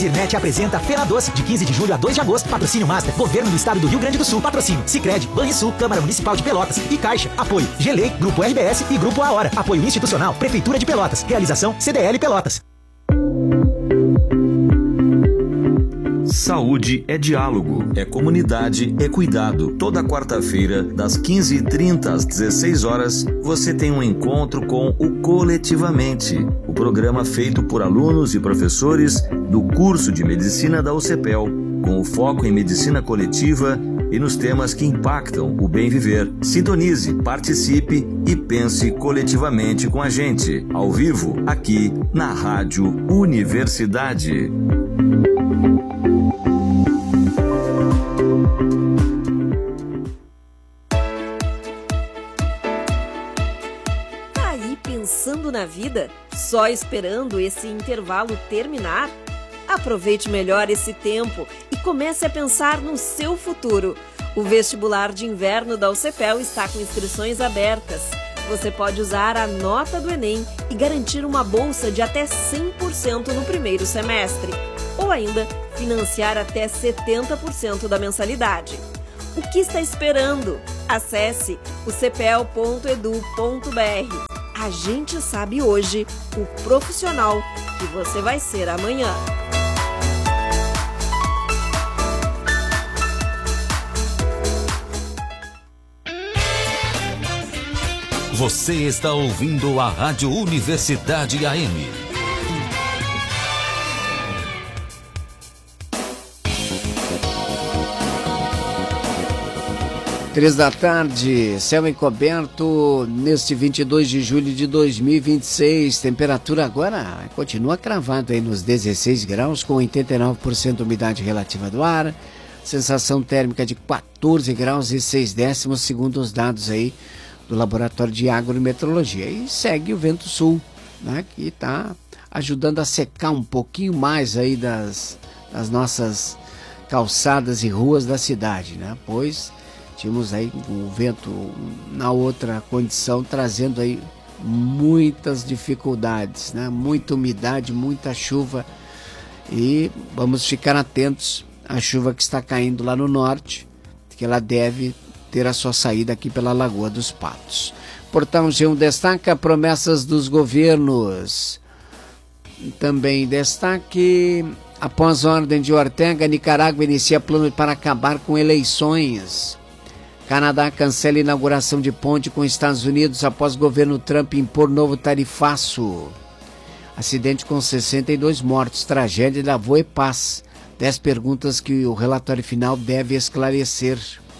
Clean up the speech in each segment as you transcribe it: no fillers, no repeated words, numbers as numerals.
Zirnet apresenta Feira Doce, de 15 de julho a 2 de agosto. Patrocínio Master, Governo do Estado do Rio Grande do Sul. Patrocínio Sicredi, Banrisul, Câmara Municipal de Pelotas e Caixa. Apoio Gelei, Grupo RBS e Grupo A Hora. Apoio institucional, Prefeitura de Pelotas. Realização CDL Pelotas. Saúde é diálogo, é comunidade, é cuidado. Toda quarta-feira, das 15h30 às 16 horas, você tem um encontro com o Coletivamente, o programa feito por alunos e professores do curso de Medicina da UCPEL, com o foco em medicina coletiva e nos temas que impactam o bem viver. Sintonize, participe e pense coletivamente com a gente, ao vivo, aqui na Rádio Universidade. Pensando na vida, só esperando esse intervalo terminar? Aproveite melhor esse tempo e comece a pensar no seu futuro. O vestibular de inverno da UCPEL está com inscrições abertas. Você pode usar a nota do Enem e garantir uma bolsa de até 100% no primeiro semestre, ou ainda financiar até 70% da mensalidade. O que está esperando? Acesse ucpel.edu.br. A gente sabe hoje o profissional que você vai ser amanhã. Você está ouvindo a Rádio Universidade AM. Três da tarde, céu encoberto neste 22 de julho de 2026. Temperatura agora continua cravada aí nos 16 graus, com 89% de umidade relativa do ar. Sensação térmica de 14 graus e 6 décimos, segundo os dados aí do Laboratório de Agrometeorologia. E segue o vento sul, né, que está ajudando a secar um pouquinho mais aí das nossas calçadas e ruas da cidade, né? Pois tínhamos aí o vento na outra condição, trazendo aí muitas dificuldades, né? Muita umidade, muita chuva, e vamos ficar atentos à chuva que está caindo lá no norte, que ela deve ter a sua saída aqui pela Lagoa dos Patos. Portal G1 destaca promessas dos governos. Também destaque: após ordem de Ortega, Nicarágua inicia plano para acabar com eleições. Canadá cancela a inauguração de ponte com Estados Unidos após governo Trump impor novo tarifaço. Acidente com 62 mortos, tragédia da Voepaz. 10 perguntas que o relatório final deve esclarecer.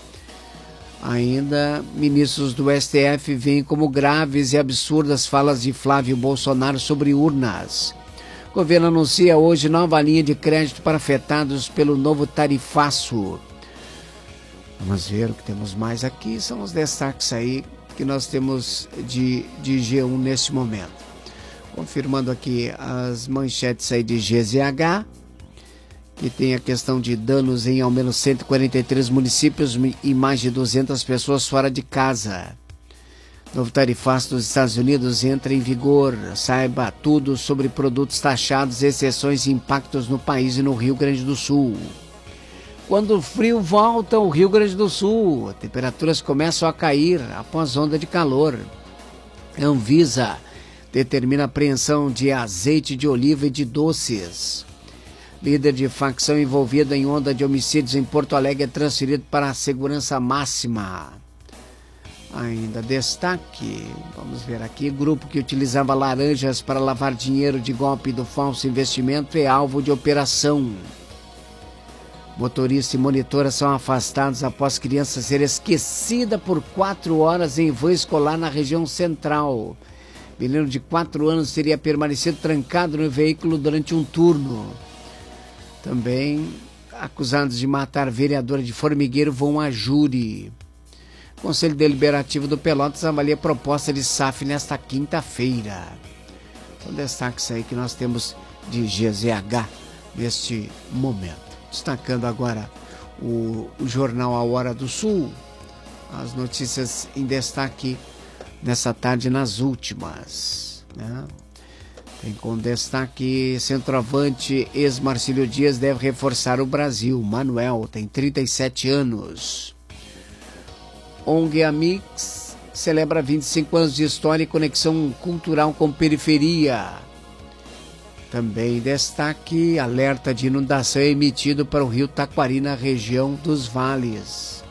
Ainda, ministros do STF veem como graves e absurdas falas de Flávio Bolsonaro sobre urnas. O governo anuncia hoje nova linha de crédito para afetados pelo novo tarifaço. Vamos ver o que temos mais aqui. São os destaques aí que nós temos de G1 neste momento. Confirmando aqui as manchetes aí de GZH, que tem a questão de danos em ao menos 143 municípios e mais de 200 pessoas fora de casa. Novo tarifaço dos Estados Unidos entra em vigor. Saiba tudo sobre produtos taxados, exceções e impactos no país e no Rio Grande do Sul. Quando o frio volta ao Rio Grande do Sul, temperaturas começam a cair após onda de calor. A Anvisa determina a apreensão de azeite de oliva e de doces. Líder de facção envolvido em onda de homicídios em Porto Alegre é transferido para a segurança máxima. Ainda destaque, vamos ver aqui: grupo que utilizava laranjas para lavar dinheiro de golpe do falso investimento é alvo de operação. Motorista e monitora são afastados após criança ser esquecida por 4 horas em voo escolar na região central. Menino de 4 anos teria permanecido trancado no veículo durante um turno. Também acusados de matar vereadora de Formigueiro vão a júri. O Conselho Deliberativo do Pelotas avalia a proposta de SAF nesta quinta-feira. São destaques aí que nós temos de GZH neste momento. Destacando agora o jornal A Hora do Sul, as notícias em destaque nessa tarde nas últimas, né? Tem com destaque, centroavante ex-Marcílio Dias deve reforçar o Brasil. Manuel tem 37 anos. ONG Amix celebra 25 anos de história e conexão cultural com periferia. Também destaque, alerta de inundação emitido para o rio Taquari na região dos Vales.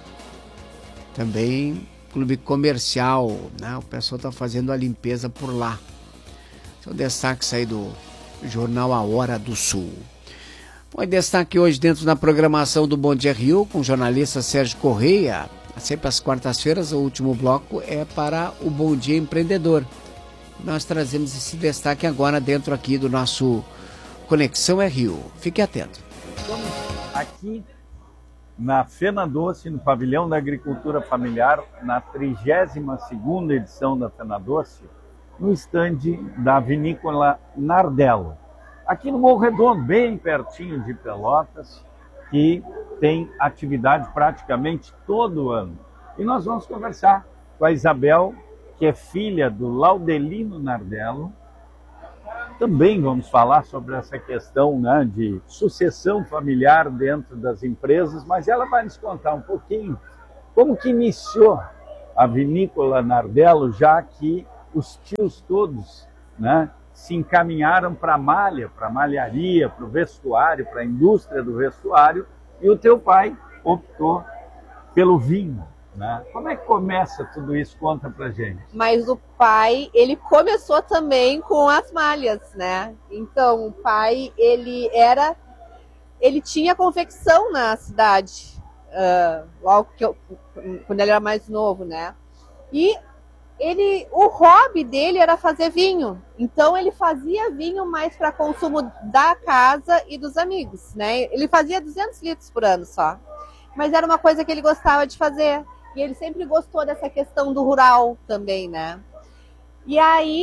Também clube comercial, né? O pessoal está fazendo a limpeza por lá. São destaques aí do jornal A Hora do Sul. Bom, destaque hoje dentro da programação do Bom Dia Rio, com o jornalista Sérgio Correia. Sempre às quartas-feiras, o último bloco é para o Bom Dia Empreendedor. Nós trazemos esse destaque agora dentro aqui do nosso Conexão Rio. Fique atento. Estamos aqui na Fena Doce, no Pavilhão da Agricultura Familiar, na 32ª edição da Fena Doce, no estande da vinícola Nardello. Aqui no Morro Redondo, bem pertinho de Pelotas, que tem atividade praticamente todo ano. E nós vamos conversar com a Isabel, que é filha do Laudelino Nardello. Também vamos falar sobre essa questão, né, de sucessão familiar dentro das empresas, mas ela vai nos contar um pouquinho como que iniciou a vinícola Nardello, já que os tios todos, né, se encaminharam para a malha, para a malharia, para o vestuário, para a indústria do vestuário, e o teu pai optou pelo vinho, né? Como é que começa tudo isso? Conta pra gente. Mas o pai, ele começou também com as malhas, né? Então, o pai, ele tinha confecção na cidade, logo quando ele era mais novo, né? E o hobby dele era fazer vinho. Então ele fazia vinho mais para consumo da casa e dos amigos, né? Ele fazia 200 litros por ano só. Mas era uma coisa que ele gostava de fazer. E ele sempre gostou dessa questão do rural também, né? E aí,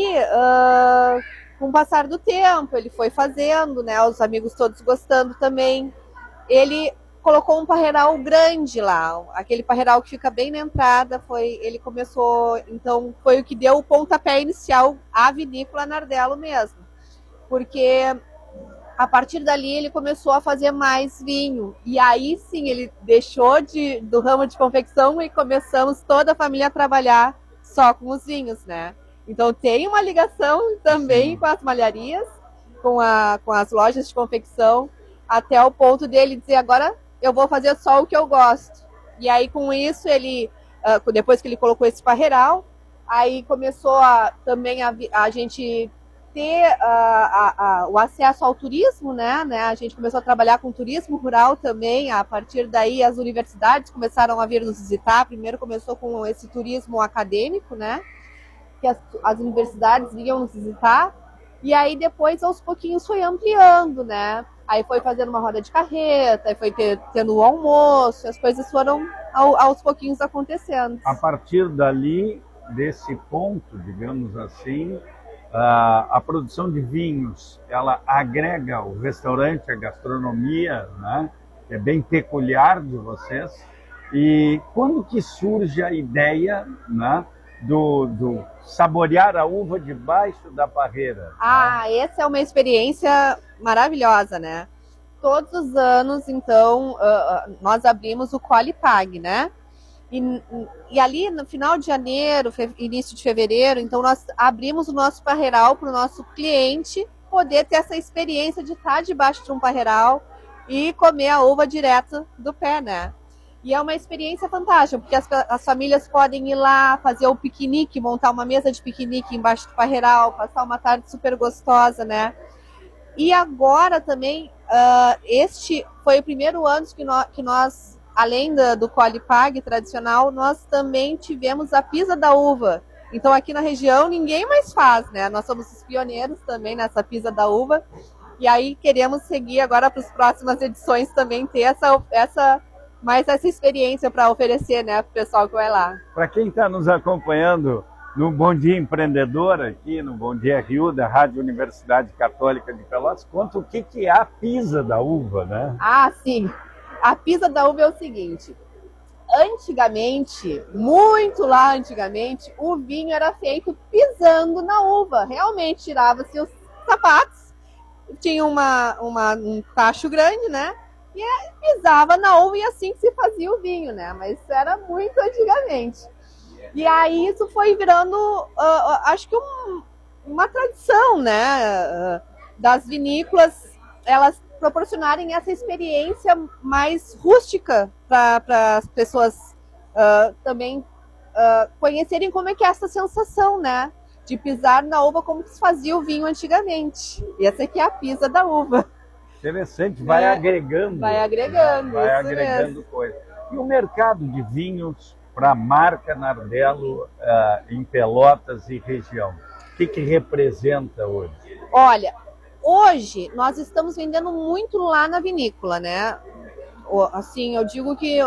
com o passar do tempo, ele foi fazendo, né? Os amigos todos gostando também. Ele colocou um parreiral grande lá, aquele parreiral que fica bem na entrada, ele começou, então foi o que deu o pontapé inicial à vinícola Nardello mesmo, porque a partir dali ele começou a fazer mais vinho, e aí sim ele deixou do ramo de confecção e começamos toda a família a trabalhar só com os vinhos, né? Então tem uma ligação também com as malharias, com as lojas de confecção, até o ponto dele dizer, agora eu vou fazer só o que eu gosto. E aí com isso ele, depois que ele colocou esse parreiral, aí começou também a gente ter o acesso ao turismo, né? A gente começou a trabalhar com turismo rural também. A partir daí as universidades começaram a vir nos visitar. Primeiro começou com esse turismo acadêmico, né? Que as universidades vinham nos visitar. E aí depois aos pouquinhos foi ampliando, né? Aí foi fazendo uma roda de carreta, aí foi tendo o almoço, as coisas foram aos pouquinhos acontecendo. A partir dali, desse ponto, digamos assim, a produção de vinhos, ela agrega o restaurante, a gastronomia, né? É bem peculiar de vocês. E quando que surge a ideia, né, do saborear a uva debaixo da parreira? Né? Essa é uma experiência maravilhosa, né? Todos os anos, então, nós abrimos o Colipag, né? E ali no final de janeiro, início de fevereiro, então nós abrimos o nosso parreiral para o nosso cliente poder ter essa experiência de estar debaixo de um parreiral e comer a uva direto do pé, né? E é uma experiência fantástica, porque as famílias podem ir lá, fazer o piquenique, montar uma mesa de piquenique embaixo do parreiral, passar uma tarde super gostosa, né? E agora também, este foi o primeiro ano que nós além do Colipag tradicional, nós também tivemos a pisa da uva. Então aqui na região ninguém mais faz, né? Nós somos os pioneiros também nessa pisa da uva. E aí queremos seguir agora para as próximas edições também, ter essa experiência para oferecer, né, para o pessoal que vai lá. Para quem está nos acompanhando no Bom Dia Empreendedor, aqui no Bom Dia Rio, da Rádio Universidade Católica de Pelotas, conta o que é a pisa da uva, né? Ah, sim. A pisa da uva é o seguinte, antigamente, muito lá antigamente, o vinho era feito pisando na uva, realmente tirava-se sapatos, tinha um tacho grande, né? E pisava na uva e assim que se fazia o vinho, né? Mas isso era muito antigamente. E aí isso foi virando, acho que uma tradição, né? Das vinícolas, elas proporcionarem essa experiência mais rústica para as pessoas também conhecerem como é que é essa sensação, né? De pisar na uva como se fazia o vinho antigamente. E essa aqui é a pisa da uva. Interessante, vai agregando. Vai agregando, vai agregando coisa. E o mercado de vinhos para a marca Nardello em Pelotas e região? O que representa hoje? Olha, hoje nós estamos vendendo muito lá na vinícola, né? Assim, eu digo que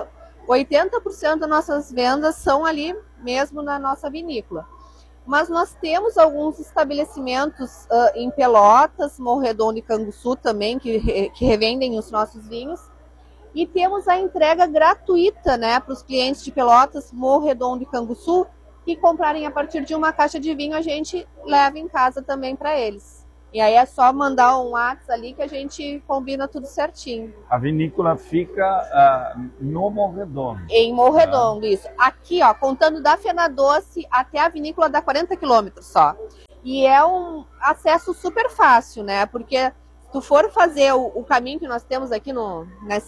80% das nossas vendas são ali mesmo na nossa vinícola. Mas nós temos alguns estabelecimentos em Pelotas, Morro Redondo e Canguçu também, que revendem os nossos vinhos. E temos a entrega gratuita, né, para os clientes de Pelotas, Morro Redondo e Canguçu, que comprarem a partir de uma caixa de vinho, a gente leva em casa também para eles. E aí é só mandar um WhatsApp ali que a gente combina tudo certinho. A vinícola fica no Morro Redondo. Em Morro Redondo, isso. Aqui, ó, contando da Fenadoce até a vinícola dá 40 quilômetros só. E é um acesso super fácil, né? Porque se tu for fazer o caminho que nós temos aqui no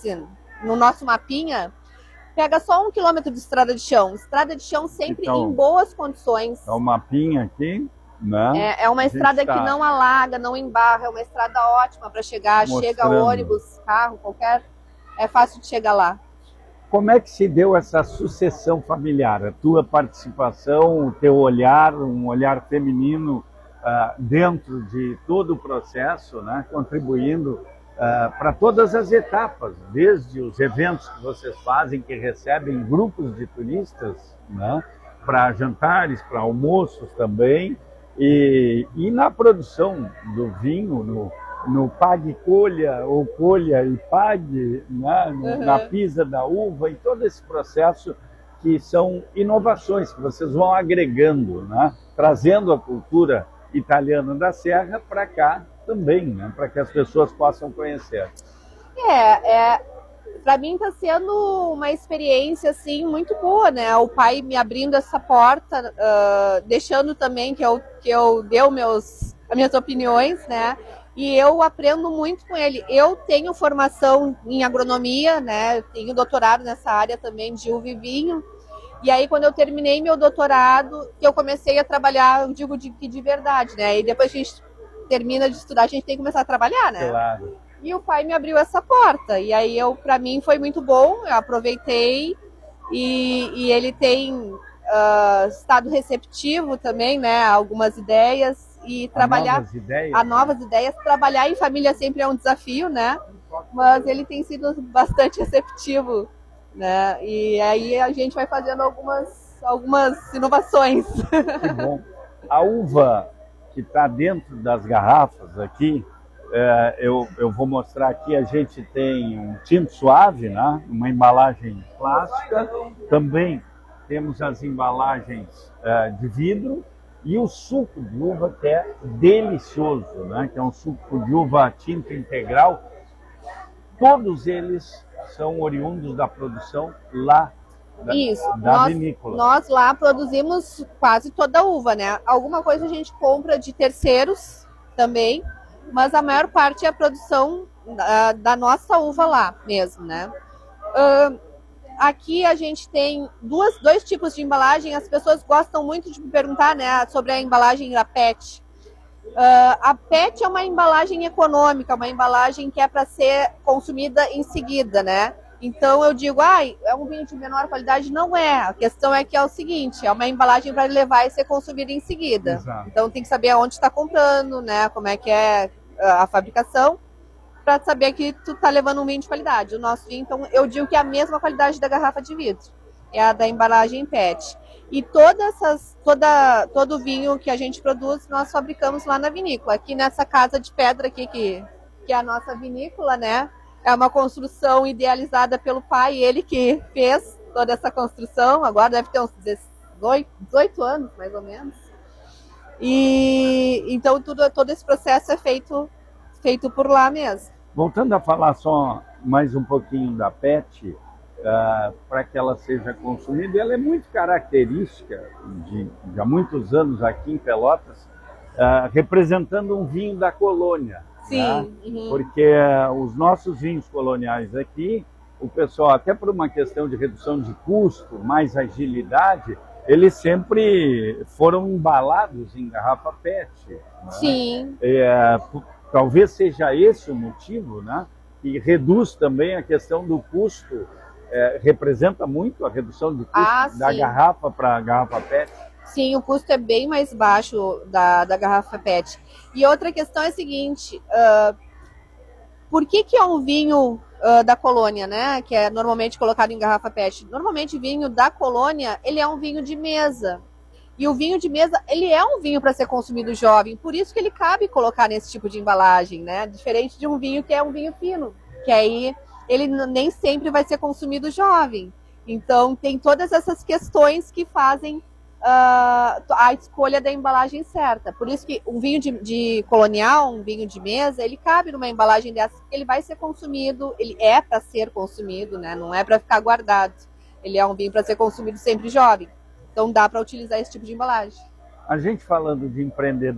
nosso mapinha, pega só 1 quilômetro de estrada de chão. Estrada de chão sempre então, em boas condições. É o mapinha aqui. Né? É uma estrada que não alaga, não embarra, é uma estrada ótima para chegar, chega ônibus, carro, qualquer, é fácil de chegar lá. Como é que se deu essa sucessão familiar, a tua participação, o teu olhar, um olhar feminino dentro de todo o processo, né? Contribuindo para todas as etapas, desde os eventos que vocês fazem, que recebem grupos de turistas, né? Para jantares, para almoços também, e na produção do vinho, no pague colha, ou colha e pague, né? Na pisa da uva, e todo esse processo que são inovações que vocês vão agregando, né? Trazendo a cultura italiana da Serra para cá também, né? Para que as pessoas possam conhecer. Para mim está sendo uma experiência assim muito boa, né? O pai me abrindo essa porta, deixando também que eu dê as minhas opiniões, né? E eu aprendo muito com ele. Eu tenho formação em agronomia, né? Tenho doutorado nessa área também de uva e vinho. E aí quando eu terminei meu doutorado, eu comecei a trabalhar, eu digo de verdade, né? E depois que a gente termina de estudar, a gente tem que começar a trabalhar, né? Claro. E o pai me abriu essa porta. E aí, para mim, foi muito bom. Eu aproveitei. E ele tem estado receptivo também, né? A algumas ideias. E trabalhar... novas ideias. Trabalhar em família sempre é um desafio, né? Mas ele tem sido bastante receptivo, né? E aí a gente vai fazendo algumas inovações. Que bom. A uva que está dentro das garrafas aqui, eu vou mostrar aqui, a gente tem um tinto suave, né? Uma embalagem plástica, também temos as embalagens de vidro e o suco de uva que é delicioso, né? Que é um suco de uva tinta integral. Todos eles são oriundos da produção lá da vinícola. Nós lá produzimos quase toda a uva, né? Alguma coisa a gente compra de terceiros também, mas a maior parte é a produção da nossa uva lá mesmo, né? Aqui a gente tem dois tipos de embalagem. As pessoas gostam muito de me perguntar, né, sobre a embalagem da PET. A PET é uma embalagem econômica, uma embalagem que é para ser consumida em seguida, né? Então eu digo, é um vinho de menor qualidade? Não é. A questão é que é o seguinte, é uma embalagem para levar e ser consumida em seguida. Exato. Então tem que saber aonde está comprando, né? Como é que é a fabricação, para saber que tu tá levando um vinho de qualidade. O nosso vinho, então, eu digo que é a mesma qualidade da garrafa de vidro. É a da embalagem PET. E todo o vinho que a gente produz, nós fabricamos lá na vinícola. Aqui nessa casa de pedra aqui, que é a nossa vinícola, né? É uma construção idealizada pelo pai, ele que fez toda essa construção. Agora deve ter uns 18 anos, mais ou menos. E então todo esse processo é feito por lá mesmo. Voltando a falar só mais um pouquinho da PET, para que ela seja consumida, ela é muito característica de há muitos anos aqui em Pelotas, representando um vinho da colônia. Sim. Né? Uhum. Porque os nossos vinhos coloniais aqui, o pessoal, até por uma questão de redução de custo, mais agilidade, eles sempre foram embalados em garrafa PET. Né? Sim. Talvez seja esse o motivo, né? Que reduz também a questão do custo, representa muito a redução de custo da garrafa para a garrafa PET. Sim, o custo é bem mais baixo da garrafa PET. E outra questão é a seguinte, por que é um vinho da colônia, né, que é normalmente colocado em garrafa PET? Normalmente vinho da colônia, ele é um vinho de mesa. E o vinho de mesa, ele é um vinho para ser consumido jovem, por isso que ele cabe colocar nesse tipo de embalagem, né? Diferente de um vinho que é um vinho fino, que aí ele nem sempre vai ser consumido jovem. Então tem todas essas questões que fazem a escolha da embalagem certa. Por isso que um vinho de colonial, um vinho de mesa, ele cabe numa embalagem dessa, porque ele vai ser consumido, ele é para ser consumido, né? Não é para ficar guardado. Ele é um vinho para ser consumido sempre jovem. Então dá para utilizar esse tipo de embalagem. A gente falando de empreendedor